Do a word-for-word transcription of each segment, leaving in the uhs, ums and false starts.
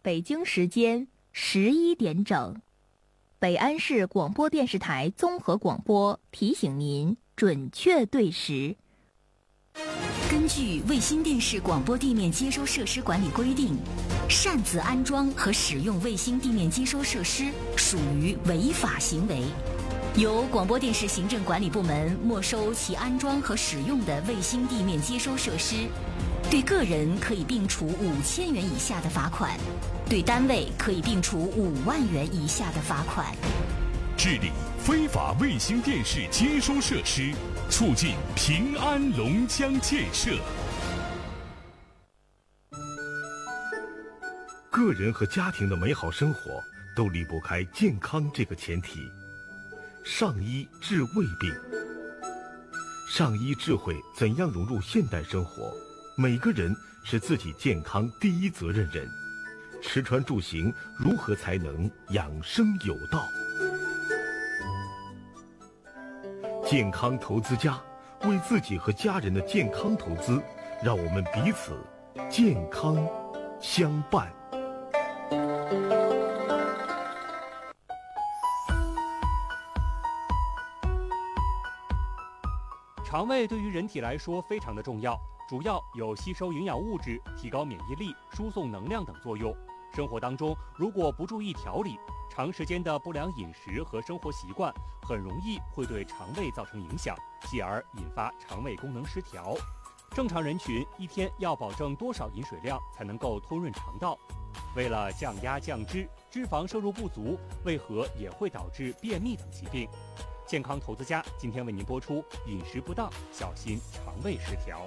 北京时间十一点整，北安市广播电视台综合广播提醒您准确对时。 根据卫星电视广播地面接收设施管理规定，擅自安装和使用卫星地面接收设施属于违法行为，由广播电视行政管理部门没收其安装和使用的卫星地面接收设施，对个人可以并处五千元以下的罚款，对单位可以并处五万元以下的罚款。 治理非法卫星电视接收设施，促进平安龙江建设。 个人和家庭的美好生活都离不开健康这个前提。上医治胃病，上医智慧怎样融入现代生活？每个人是自己健康第一责任人，吃穿住行如何才能养生有道？健康投资家，为自己和家人的健康投资，让我们彼此健康相伴。 肠胃对于人体来说非常的重要，主要有吸收营养物质、提高免疫力、输送能量等作用。生活当中如果不注意调理，长时间的不良饮食和生活习惯很容易会对肠胃造成影响，继而引发肠胃功能失调。正常人群一天要保证多少饮水量才能够通润肠道？为了降压降脂，脂肪摄入不足为何也会导致便秘等疾病？健康投资家今天为您播出饮食不当，小心肠胃失调。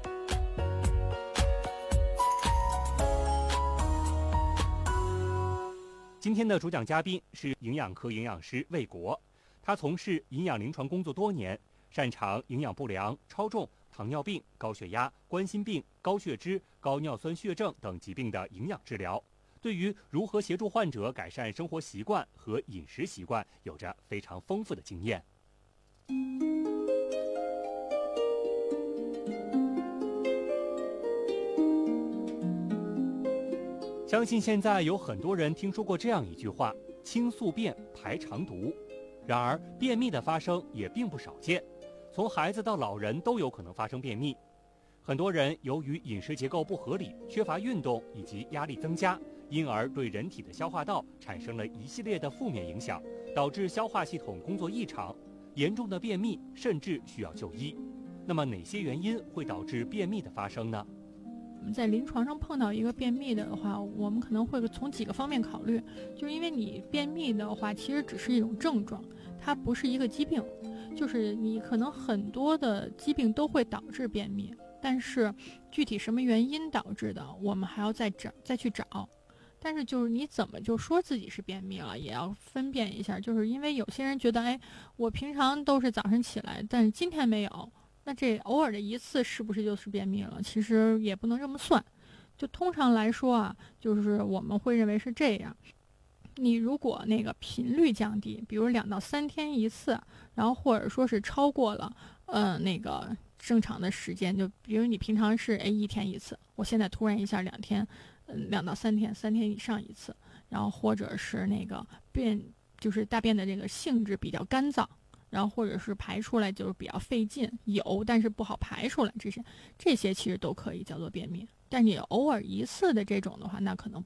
今天的主讲嘉宾是营养科营养师魏国，他从事营养临床工作多年，擅长营养不良、超重、糖尿病、高血压、冠心病、高血脂、高尿酸血症等疾病的营养治疗。对于如何协助患者改善生活习惯和饮食习惯，有着非常丰富的经验。相信现在有很多人听说过这样一句话：清宿便，排肠毒。然而，便秘的发生也并不少见，从孩子到老人都有可能发生便秘。很多人由于饮食结构不合理、缺乏运动以及压力增加，因而对人体的消化道产生了一系列的负面影响，导致消化系统工作异常，严重的便秘甚至需要就医。那么哪些原因会导致便秘的发生呢？ 在临床上碰到一个便秘的话，我们可能会从几个方面考虑，就是因为你便秘的话其实只是一种症状，它不是一个疾病，就是你可能很多的疾病都会导致便秘，但是具体什么原因导致的我们还要再找再去找。但是就是你怎么就说自己是便秘了，也要分辨一下，就是因为有些人觉得，哎，我平常都是早上起来，但是今天没有，那这偶尔的一次是不是就是便秘了？其实也不能这么算。就通常来说啊，就是我们会认为是这样，你如果那个频率降低，比如两到三天一次，然后或者说是超过了呃那个正常的时间，就比如你平常是哎一天一次，我现在突然一下两天嗯两到三天三天以上一次，然后或者是那个便就是大便的这个性质比较干燥，然后或者是排出来就是比较费劲，有但是不好排出来，这些这些其实都可以叫做便秘。但你偶尔一次的这种的话，那可能